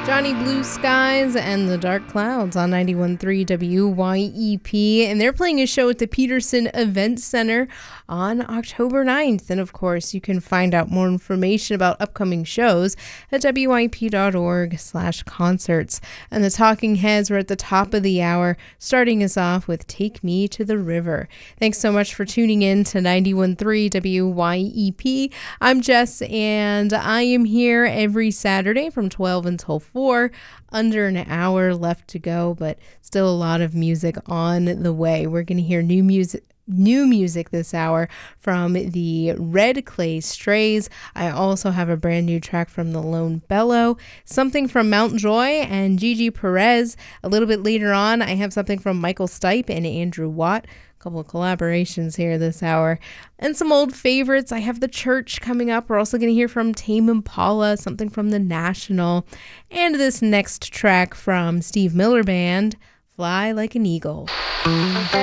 Johnny Blue Skies and the Dark Clouds on 91.3 WYEP. And they're playing a show at the Peterson Event Center on October 9th. And of course, you can find out more information about upcoming shows at wyep.org/concerts. And the Talking Heads were at the top of the hour, starting us off with Take Me to the River. Thanks so much for tuning in to 91.3 WYEP. I'm Jess, and I am here every Saturday from 12 until 4. Under an hour left to go, but still a lot of music on the way. We're going to hear new music this hour from the Red Clay Strays. I also have a brand new track from the Lone Bellow, something from Mount Joy and Gigi Perez. A little bit later on, I have something from Michael Stipe and Andrew Watt. Couple of collaborations here this hour, and some old favorites. I have The Church coming up. We're also going to hear from Tame Impala, something from The National, and this next track from Steve Miller Band, Fly Like an Eagle.